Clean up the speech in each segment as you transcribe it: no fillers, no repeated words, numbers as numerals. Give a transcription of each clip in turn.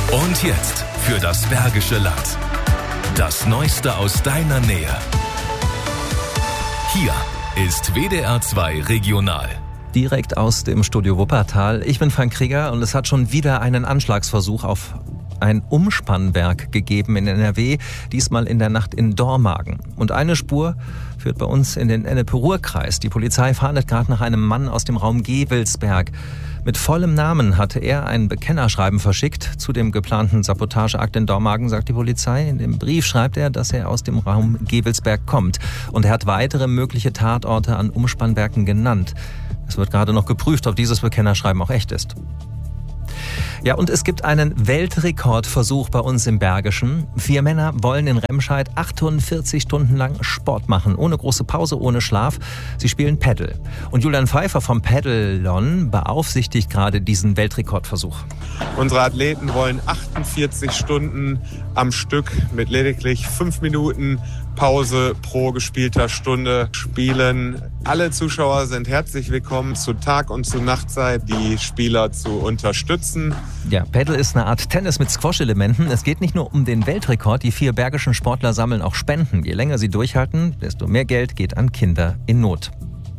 Und jetzt für das Bergische Land. Das Neueste aus deiner Nähe. Hier ist WDR 2 Regional. Direkt aus dem Studio Wuppertal. Ich bin Frank Krieger und es hat schon wieder einen Anschlagsversuch auf ein Umspannwerk gegeben in NRW, diesmal in der Nacht in Dormagen. Und eine Spur führt bei uns in den Ennepe-Ruhr-Kreis. Die Polizei fahndet gerade nach einem Mann aus dem Raum Gevelsberg. Mit vollem Namen hatte er ein Bekennerschreiben verschickt zu dem geplanten Sabotageakt in Dormagen, sagt die Polizei. In dem Brief schreibt er, dass er aus dem Raum Gevelsberg kommt. Und er hat weitere mögliche Tatorte an Umspannwerken genannt. Es wird gerade noch geprüft, ob dieses Bekennerschreiben auch echt ist. Ja, und es gibt einen Weltrekordversuch bei uns im Bergischen. 4 Männer wollen in Remscheid 48 Stunden lang Sport machen. Ohne große Pause, ohne Schlaf. Sie spielen Paddle. Und Julian Pfeiffer vom Paddlon beaufsichtigt gerade diesen Weltrekordversuch. Unsere Athleten wollen 48 Stunden am Stück mit lediglich 5 Minuten Pause pro gespielter Stunde spielen. Alle Zuschauer sind herzlich willkommen, zu Tag- und zu Nachtzeit die Spieler zu unterstützen. Ja, Paddle ist eine Art Tennis mit Squash-Elementen. Es geht nicht nur um den Weltrekord. Die 4 bergischen Sportler sammeln auch Spenden. Je länger sie durchhalten, desto mehr Geld geht an Kinder in Not.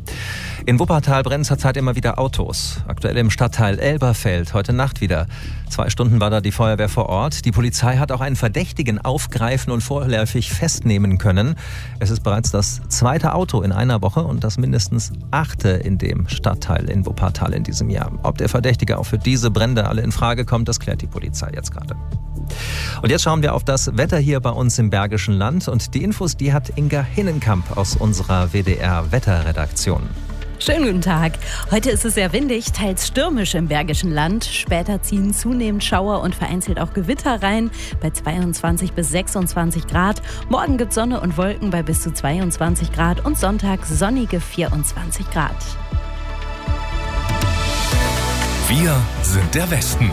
In Wuppertal brennen zurzeit immer wieder Autos. Aktuell im Stadtteil Elberfeld, heute Nacht wieder. 2 Stunden war da die Feuerwehr vor Ort. Die Polizei hat auch einen Verdächtigen aufgreifen und vorläufig festnehmen können. Es ist bereits das 2. Auto in einer Woche und das mindestens 8. in dem Stadtteil in Wuppertal in diesem Jahr. Ob der Verdächtige auch für diese Brände alle in Frage kommt, das klärt die Polizei jetzt gerade. Und jetzt schauen wir auf das Wetter hier bei uns im Bergischen Land. Und die Infos, die hat Inga Hinnenkamp aus unserer WDR-Wetterredaktion. Schönen guten Tag. Heute ist es sehr windig, teils stürmisch im Bergischen Land. Später ziehen zunehmend Schauer und vereinzelt auch Gewitter rein bei 22 bis 26 Grad. Morgen gibt es Sonne und Wolken bei bis zu 22 Grad und Sonntag sonnige 24 Grad. Wir sind der Westen.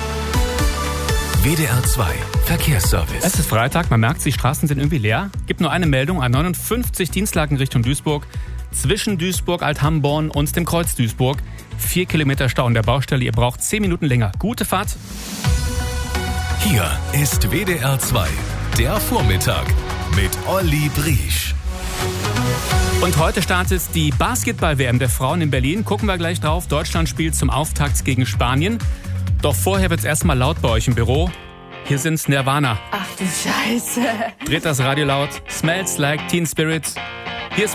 WDR 2 Verkehrsservice. Es ist Freitag, man merkt, die Straßen sind irgendwie leer. Gibt nur eine Meldung, A59 Dienstlaken Richtung Duisburg. Zwischen Duisburg, Althamborn und dem Kreuz Duisburg. 4 Kilometer Stau an der Baustelle, ihr braucht 10 Minuten länger. Gute Fahrt. Hier ist WDR 2, der Vormittag mit Olli Briesch. Und heute startet die Basketball-WM der Frauen in Berlin. Gucken wir gleich drauf. Deutschland spielt zum Auftakt gegen Spanien. Doch vorher wird es erstmal laut bei euch im Büro. Hier sind's Nirvana. Ach du Scheiße. Dreht das Radio laut. Smells Like Teen Spirit.